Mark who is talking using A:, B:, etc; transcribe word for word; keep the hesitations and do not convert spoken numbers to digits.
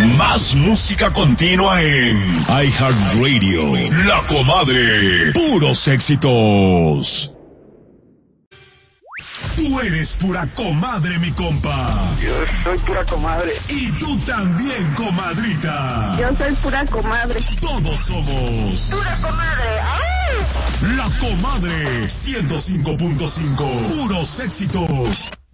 A: Más música continua en iHeartRadio. La Comadre. Puros éxitos. Tú eres pura comadre, mi compa.
B: Yo soy pura comadre.
A: Y tú también, comadrita.
C: Yo soy pura comadre.
A: Todos somos
C: Pura comadre. ¡Ay!
A: La Comadre. ciento cinco punto cinco. Puros éxitos.